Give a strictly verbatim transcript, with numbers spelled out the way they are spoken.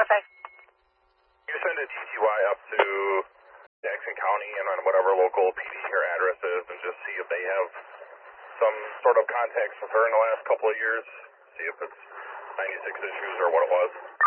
Perfect. You send a T T Y up to Jackson County and on whatever local P D or address is and just see if they have some sort of contacts with her in the last couple of years. See if it's ninety-six issues or what it was.